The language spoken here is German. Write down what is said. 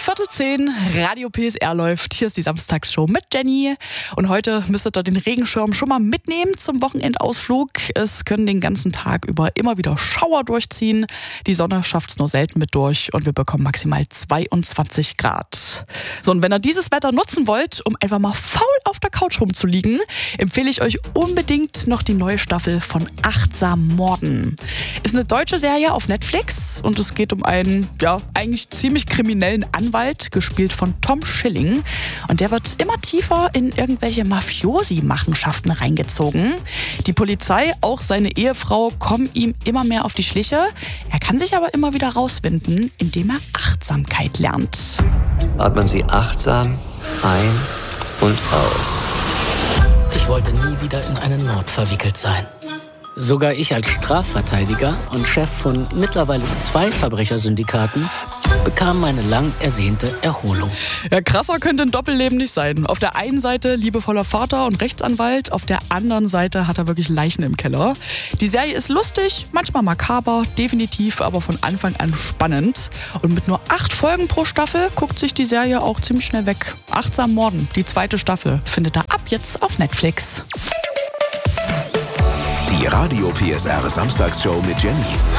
9:45, Radio PSR läuft. Hier ist die Samstagsshow mit Jenny. Und heute müsstet ihr den Regenschirm schon mal mitnehmen zum Wochenendausflug. Es können den ganzen Tag über immer wieder Schauer durchziehen. Die Sonne schafft es nur selten mit durch und wir bekommen maximal 22 Grad. So, und wenn ihr dieses Wetter nutzen wollt, um einfach mal faul auf der Couch rumzuliegen, empfehle ich euch unbedingt noch die neue Staffel von Achtsam Morden. Ist eine deutsche Serie auf Netflix und es geht um einen, eigentlich ziemlich kriminellen Anwalt, gespielt von Tom Schilling. Und der wird immer tiefer in irgendwelche Mafiosi-Machenschaften reingezogen. Die Polizei, auch seine Ehefrau, kommen ihm immer mehr auf die Schliche. Er kann sich aber immer wieder rauswinden, indem er Achtsamkeit lernt. Atmen Sie achtsam ein und aus. Ich wollte nie wieder in einen Mord verwickelt sein. Sogar ich als Strafverteidiger und Chef von mittlerweile 2 Verbrechersyndikaten bekam meine lang ersehnte Erholung. Ja, krasser könnte ein Doppelleben nicht sein. Auf der einen Seite liebevoller Vater und Rechtsanwalt, auf der anderen Seite hat er wirklich Leichen im Keller. Die Serie ist lustig, manchmal makaber, definitiv aber von Anfang an spannend. Und mit nur 8 Folgen pro Staffel guckt sich die Serie auch ziemlich schnell weg. Achtsam Morden, die 2. Staffel, findet ihr ab jetzt auf Netflix. Die Radio PSR Samstagsshow mit Jenny.